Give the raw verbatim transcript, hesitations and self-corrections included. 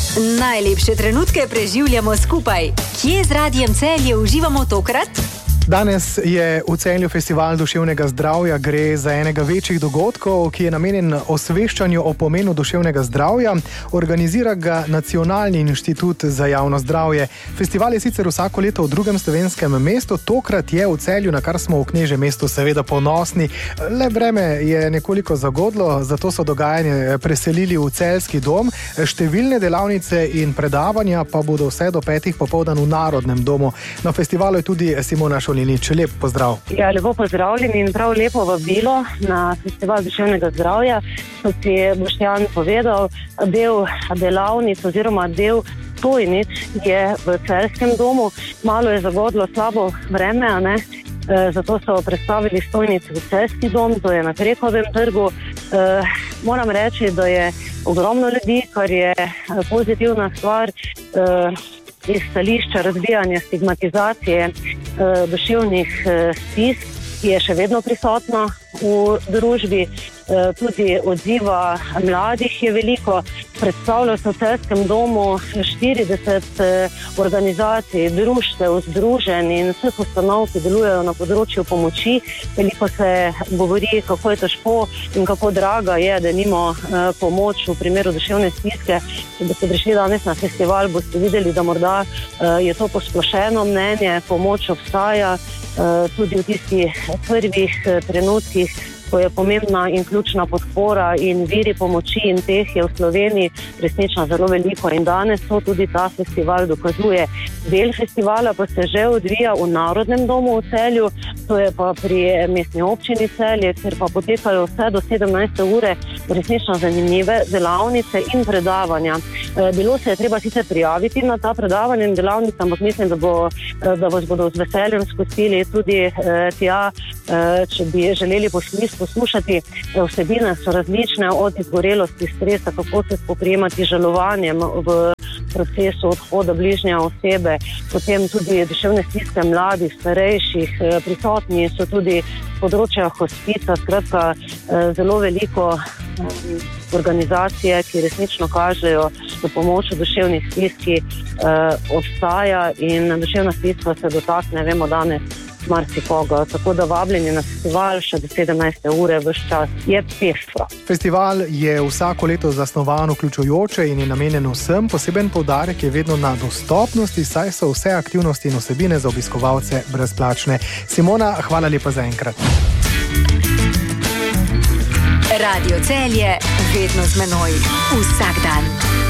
Najlepše trenutke preživljamo skupaj. Kje z Radiem Celje uživamo tokrat? Danes je v Celju festival duševnega zdravja. Gre za enega večjih dogodkov, ki je namenjen osveščanju o pomenu duševnega zdravja. Organizira ga Nacionalni inštitut za javno zdravje. Festival je sicer vsako leto v drugem slovenskem mestu, tokrat je v Celju, na kar smo v Knežjem mestu seveda ponosni. Le vreme je nekoliko zagodlo, zato so dogajanje preselili v Celjski dom. Številne delavnice in predavanja pa bodo vse do petih popoldan v Narodnem domu. Na festivalu je tudi Simona Šolinič. Lep pozdrav. Ja, lepo pozdravljeni in prav lepo vabilo na festival duševnega zdravja. Kot je Boštjan povedal, del delavnic oziroma del stojnic je v Celjskem domu. Malo je zagodlo slabo vreme, a ne? E, zato so predstavili stojnice v Celjski dom, to je na Krekovem trgu. E, moram reči, da je ogromno ljudi, kar je pozitivna stvar. E, iz stališča razbijanja stigmatizacije e, duševnih e, stisk, ki je še vedno prisotna v družbi. E, tudi odziva mladih je veliko. Predstavlja se v Celjskem domu štirideset e, organizacij, društev, združenj in vseh ustanov, ki delujejo na področju pomoči. Veliko se govori, kako je težko in kako draga je, da nimo e, pomoč v primeru duševne stiske. Če boste prišli danes na festival, boste videli, da morda e, je to posplošeno mnenje, pomoč obstaja e, tudi v tistih prvih e, trenutkih, ko je pomembna in ključna podpora in viri pomoči in teh je v Sloveniji resnično zelo veliko in danes to tudi ta festival dokazuje. Del festivala pa se že odvija v Narodnem domu v Celju, to je pa pri mestni občini Celje, kjer pa potekajo vse do sedemnajste ure resnično zanimive delavnice in predavanja. E, bilo se je treba sicer prijaviti na ta predavanja in delavnice, ampak mislim, da, bo, da vas bodo z veseljem spustili tudi e, tja, e, če bi želeli poslušati. poslušati. Vsebine so različne, od izgorelosti, stresa, kako se spoprijemati z žalovanjem v procesu odhoda bližnje osebe, potem tudi duševne stiske mladih, starejših, prisotni so tudi področja hospica, skratka zelo veliko organizacije, ki resnično kažejo, da pomoč v duševnih stiski obstaja in duševna stiska se dotakne, vemo danes, marsikoga. Tako da vabljeni na festival še do sedemnajste ure, ves čas je pestro. Festival je vsako leto zasnovan vključujoče in je namenjen vsem. Poseben poudarek je vedno na dostopnosti, saj so vse aktivnosti in vsebine za obiskovalce brezplačne. Simona, hvala lepa za enkrat. Radio Celje, vedno z menoj, vsak dan.